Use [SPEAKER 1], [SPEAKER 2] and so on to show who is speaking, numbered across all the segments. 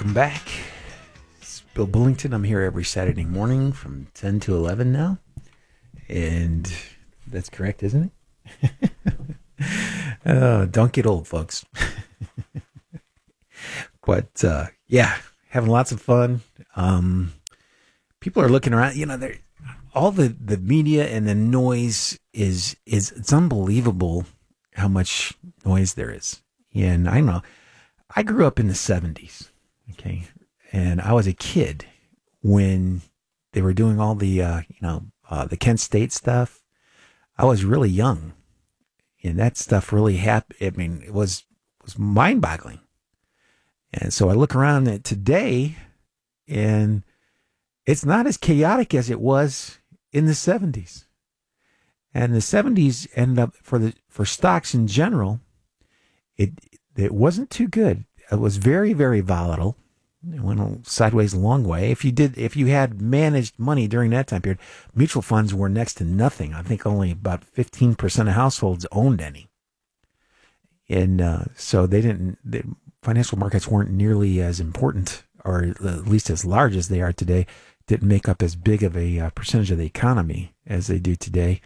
[SPEAKER 1] Welcome back. It's Bill Bullington. I'm here every Saturday morning from 10 to 11 now. And that's correct, isn't it? Don't get old, folks. But, yeah, having lots of fun. People are looking around. You know, all the media and the noise is it's unbelievable how much noise there is. And I know, I grew up in the 70s, okay? And I was a kid when they were doing all the, the Kent State stuff. I was really young, and that stuff really happened. I mean, it was mind-boggling. And so I look around at today, and it's not as chaotic as it was in the 70s. And the 70s ended up, for stocks in general, it wasn't too good. It was very, very volatile. It went sideways a long way. If you had managed money during that time period, mutual funds were next to nothing. I think only about 15% of households owned any. And so the financial markets weren't nearly as important, or at least as large as they are today. Didn't make up as big of a percentage of the economy as they do today.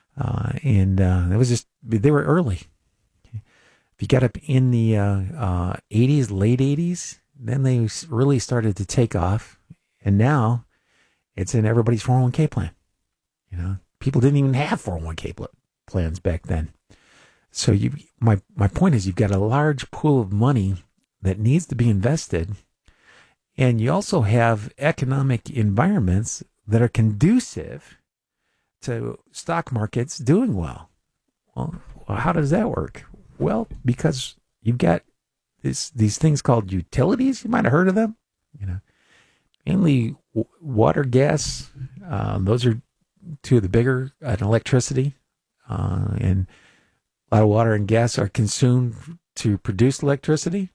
[SPEAKER 1] It was just, they were early. If you got up in the 80s, late 80s, then they really started to take off. And now it's in everybody's 401k plan. You know, people didn't even have 401k plans back then. So my point is, you've got a large pool of money that needs to be invested. And you also have economic environments that are conducive to stock markets doing well. Well, how does that work? Well, because you've got these things called utilities. You might have heard of them. You know, mainly water, gas. Those are two of the bigger, and electricity. And a lot of water and gas are consumed to produce electricity.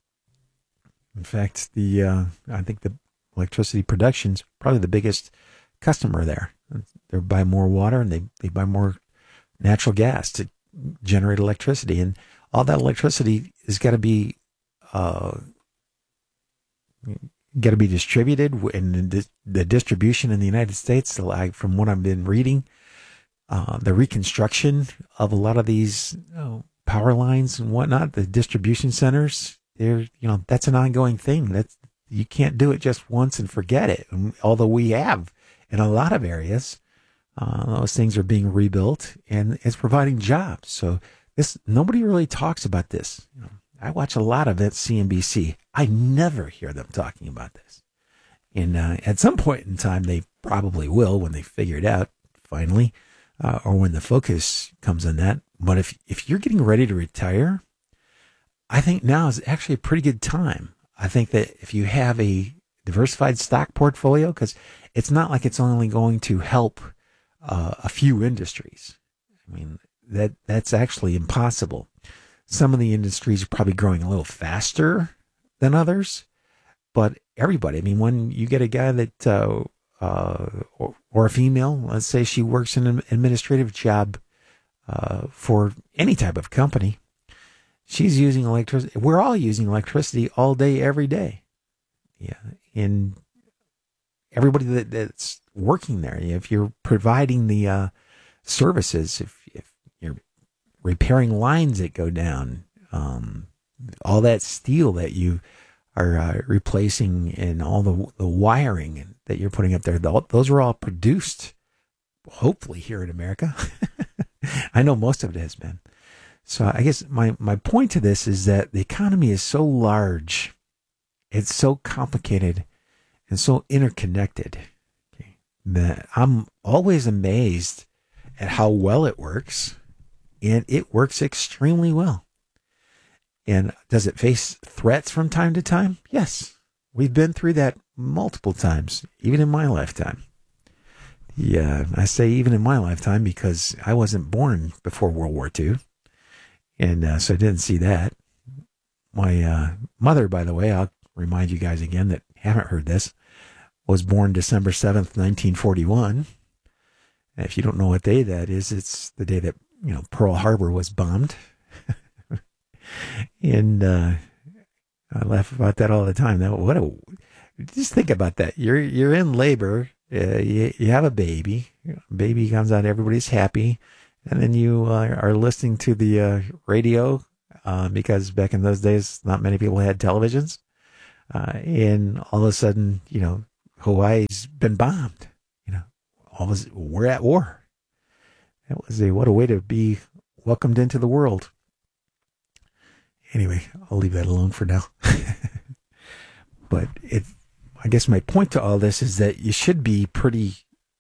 [SPEAKER 1] In fact, I think the electricity production's probably the biggest customer there. They buy more water, and they buy more natural gas to generate electricity, and all that electricity has got to be distributed. And the distribution in the United States, from what I've been reading, the reconstruction of a lot of these power lines and whatnot, the distribution centers, that's an ongoing thing. You can't do it just once and forget it. And although we have in a lot of areas, those things are being rebuilt, and it's providing jobs. So nobody really talks about this. I watch a lot of it, CNBC. I never hear them talking about this. And at some point in time, they probably will, when they figure it out finally, or when the focus comes on that. But if you're getting ready to retire, I think now is actually a pretty good time. I think that if you have a diversified stock portfolio, because it's not like it's only going to help a few industries. I mean, that's actually impossible. Some of the industries are probably growing a little faster than others, but everybody, I mean, when you get a guy that, or a female, let's say she works in an administrative job for any type of company, she's using electricity. We're all using electricity all day, every day. Yeah. And everybody that's working there, if you're providing the services, if you're repairing lines that go down, all that steel that you are replacing, and all the wiring that you're putting up there, those are all produced, hopefully, here in America. I know most of it has been. So I guess my point to this is that the economy is so large, it's so complicated, and so interconnected, okay, that I'm always amazed at how well it works, and it works extremely well. And does it face threats from time to time? Yes. We've been through that multiple times, even in my lifetime. Yeah, I say even in my lifetime because I wasn't born before World War II. And so I didn't see that. My mother, by the way, I'll remind you guys again that haven't heard this, was born December 7th, 1941. And if you don't know what day that is, it's the day that, Pearl Harbor was bombed. And I laugh about that all the time. Just think about that. You're in labor. You have a baby. Baby comes out. Everybody's happy, and then you are listening to the radio because back in those days, not many people had televisions. And all of a sudden, Hawaii's been bombed. We're at war. What a way to be welcomed into the world. Anyway, I'll leave that alone for now. But I guess my point to all this is that you should be pretty,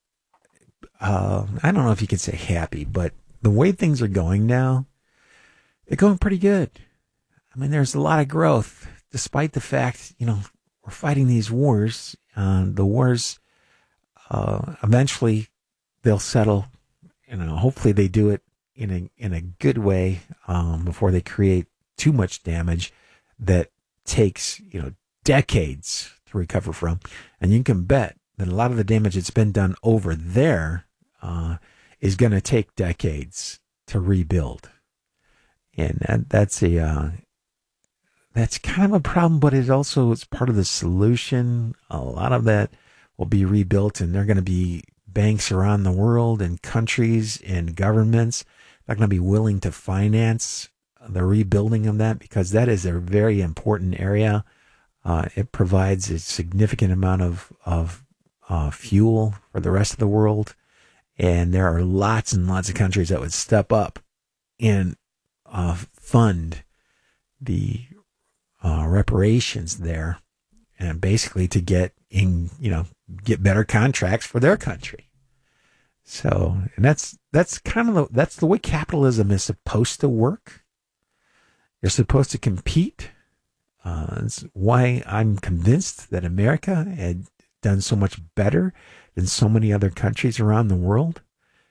[SPEAKER 1] I don't know if you could say happy, but the way things are going now, they're going pretty good. I mean, there's a lot of growth, despite the fact, we're fighting these wars. The wars, eventually they'll settle. Hopefully they do it in a good way before they create too much damage that takes decades to recover from. And you can bet that a lot of the damage that's been done over there is going to take decades to rebuild. And that's kind of a problem, but it's part of the solution. A lot of that will be rebuilt, and they're going to be banks around the world and countries and governments that are going to be willing to finance the rebuilding of that, because that is a very important area. It provides a significant amount of fuel for the rest of the world. And there are lots and lots of countries that would step up and fund the reparations there, and basically to get better contracts for their country. So, and that's that's the way capitalism is supposed to work. You're supposed to compete. That's why I'm convinced that America had done so much better than so many other countries around the world.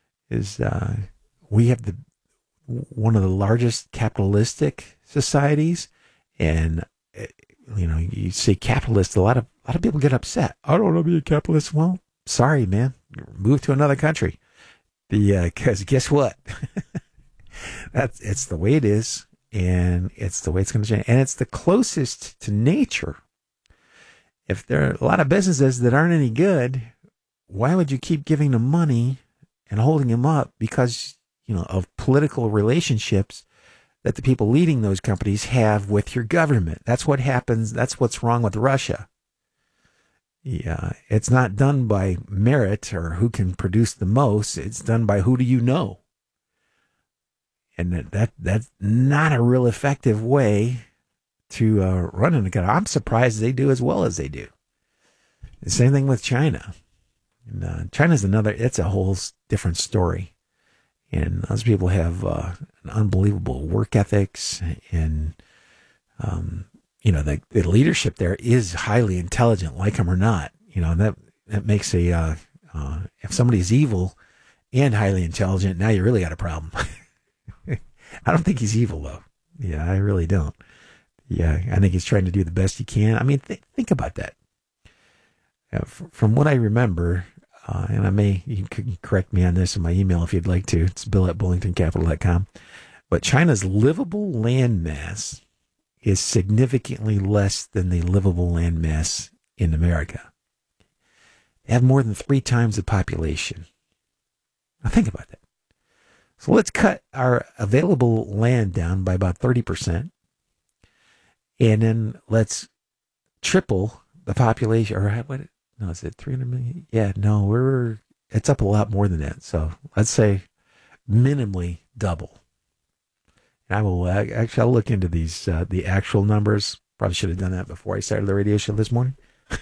[SPEAKER 1] We have one of the largest capitalistic societies, and you say capitalist, a lot of people get upset. I don't want to be a capitalist. Well, sorry, man, move to another country. Because guess what? It's the way it is. And it's the way it's going to change. And it's the closest to nature. If there are a lot of businesses that aren't any good, why would you keep giving them money and holding them up because, of political relationships that the people leading those companies have with your government? That's what happens. That's what's wrong with Russia. Yeah, it's not done by merit or who can produce the most. It's done by who do you know. And that's not a real effective way to run an economy. I'm surprised they do as well as they do. The same thing with China. And, China's it's a whole different story. And those people have an unbelievable work ethics, and the leadership there is highly intelligent, like them or not. That makes if somebody's evil and highly intelligent, now you really got a problem. I don't think he's evil, though. Yeah, I really don't. Yeah, I think he's trying to do the best he can. I mean, think about that. From what I remember, and you can correct me on this in my email if you'd like to. It's bill@bullingtoncapital.com. But China's livable land mass is significantly less than the livable land mass in America. They have more than 3 times the population. Now think about that. So let's cut our available land down by about 30%. And then let's triple the population. Is it 300 million? Yeah, no, it's up a lot more than that. So let's say minimally double. And I'll look into these, the actual numbers. Probably should have done that before I started the radio show this morning.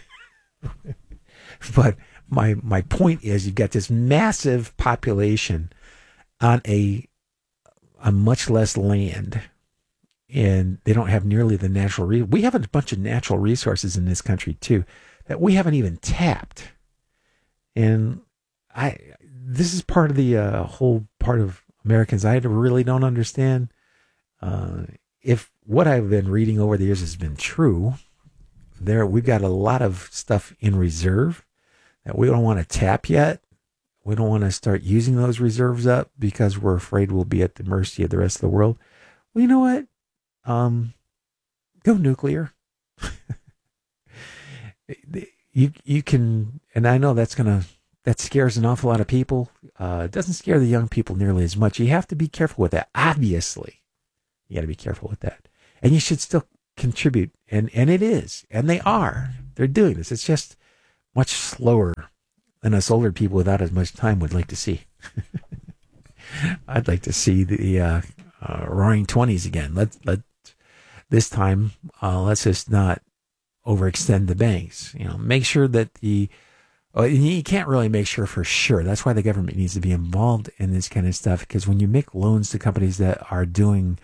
[SPEAKER 1] But my point is, you've got this massive population on a much less land, and they don't have nearly the natural we have a bunch of natural resources in this country too that we haven't even tapped. And this is part of the whole part of Americans I really don't understand. If what I've been reading over the years has been true, we've got a lot of stuff in reserve that we don't want to tap yet. We don't want to start using those reserves up because we're afraid we'll be at the mercy of the rest of the world. Well, you know what? Go nuclear. You can, and I know that scares an awful lot of people. It doesn't scare the young people nearly as much. You have to be careful with that. Obviously, you got to be careful with that. And you should still contribute. And it is. And they're doing this. It's just much slower than us older people without as much time would like to see. I'd like to see the Roaring 20s again. This time, let's just not overextend the banks. Make sure that you can't really make sure for sure. That's why the government needs to be involved in this kind of stuff, because when you make loans to companies that are doing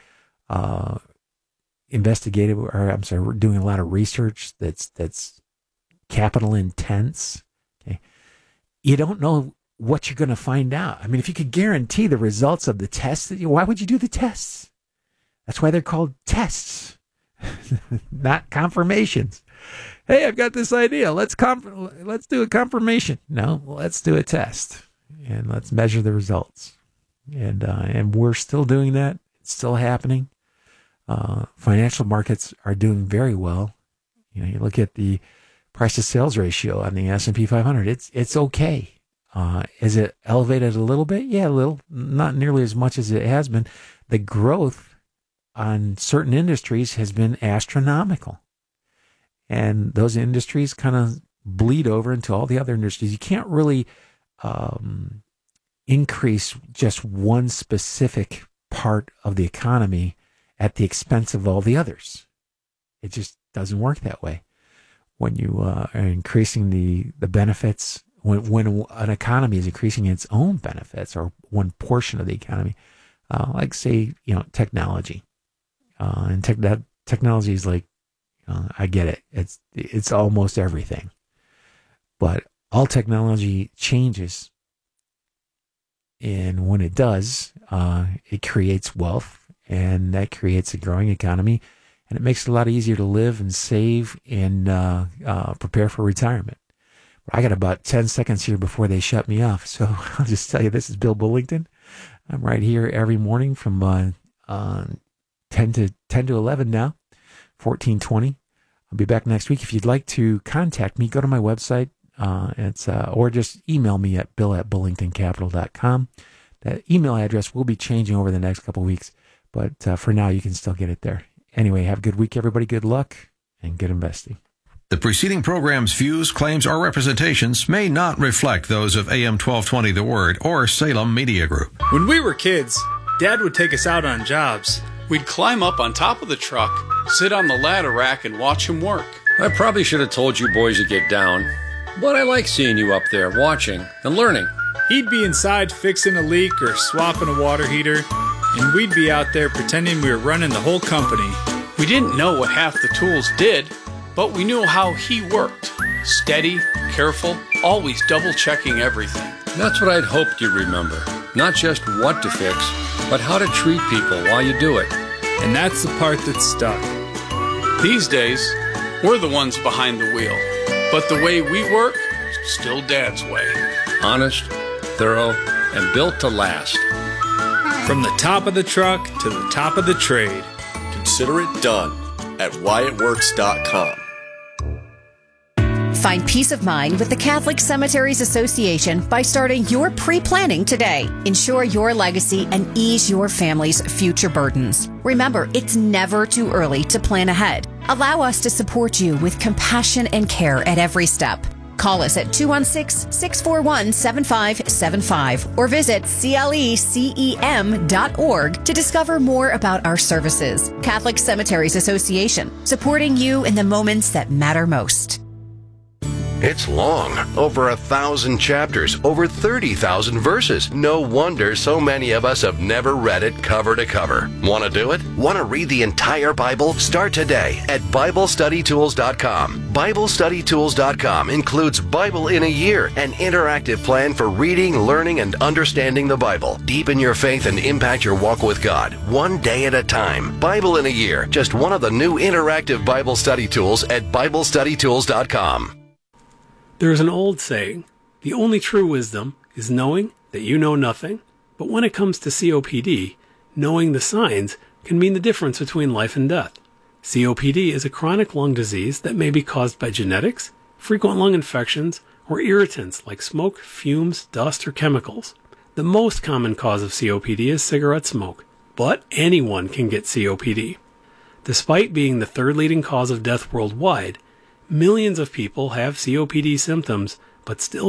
[SPEAKER 1] doing a lot of research that's capital intense, okay, you don't know what you're going to find out. I mean, if you could guarantee the results of the tests, why would you do the tests? That's why they're called tests, not confirmations. Hey, I've got this idea. Let's do a confirmation. No, let's do a test, and let's measure the results. And we're still doing that. It's still happening. Financial markets are doing very well. You look at the price to sales ratio on the S&P 500. It's okay. Is it elevated a little bit? Yeah, a little. Not nearly as much as it has been. The growth on certain industries has been astronomical. And those industries kind of bleed over into all the other industries. You can't really increase just one specific part of the economy at the expense of all the others. It just doesn't work that way. When you are increasing the benefits, when an economy is increasing its own benefits, or one portion of the economy, like say, technology, and technology is like, I get it. It's almost everything, but all technology changes, and when it does, it creates wealth, and that creates a growing economy, and it makes it a lot easier to live and save and prepare for retirement. I got about 10 seconds here before they shut me off, so I'll just tell you, this is Bill Bullington. I'm right here every morning from 10 to 11 now. 1420. I'll be back next week. If you'd like to contact me, go to my website. Or just email me at bill@bullingtoncapital.com. That email address will be changing over the next couple of weeks, but for now, you can still get it there. Anyway, have a good week, everybody. Good luck and good investing.
[SPEAKER 2] The preceding program's views, claims, or representations may not reflect those of AM 1220 The Word or Salem Media Group.
[SPEAKER 3] When we were kids, Dad would take us out on jobs.
[SPEAKER 4] We'd climb up on top of the truck, sit on the ladder rack, and watch him work.
[SPEAKER 5] I probably should have told you boys to get down, but I like seeing you up there watching and learning.
[SPEAKER 3] He'd be inside fixing a leak or swapping a water heater, and we'd be out there pretending we were running the whole company.
[SPEAKER 4] We didn't know what half the tools did, but we knew how he worked. Steady, careful, always double-checking everything.
[SPEAKER 5] That's what I'd hoped you'd remember. Not just what to fix, but how to treat people while you do it.
[SPEAKER 3] And that's the part that stuck.
[SPEAKER 4] These days, we're the ones behind the wheel. But the way we work, still Dad's way.
[SPEAKER 5] Honest, thorough, and built to last.
[SPEAKER 3] From the top of the truck to the top of the trade.
[SPEAKER 6] Consider it done at whyitworks.com.
[SPEAKER 7] Find peace of mind with the Catholic Cemeteries Association by starting your pre-planning today. Ensure your legacy and ease your family's future burdens. Remember, it's never too early to plan ahead. Allow us to support you with compassion and care at every step. Call us at 216-641-7575 or visit clecem.org to discover more about our services. Catholic Cemeteries Association, supporting you in the moments that matter most.
[SPEAKER 8] It's long, over 1,000 chapters, over 30,000 verses. No wonder so many of us have never read it cover to cover. Want to do it? Want to read the entire Bible? Start today at BibleStudyTools.com. BibleStudyTools.com includes Bible in a Year, an interactive plan for reading, learning, and understanding the Bible. Deepen your faith and impact your walk with God, one day at a time. Bible in a Year, just one of the new interactive Bible study tools at BibleStudyTools.com.
[SPEAKER 9] There is an old saying, the only true wisdom is knowing that you know nothing. But when it comes to COPD, knowing the signs can mean the difference between life and death. COPD is a chronic lung disease that may be caused by genetics, frequent lung infections, or irritants like smoke, fumes, dust, or chemicals. The most common cause of COPD is cigarette smoke, but anyone can get COPD. Despite being the third leading cause of death worldwide, millions of people have COPD symptoms but still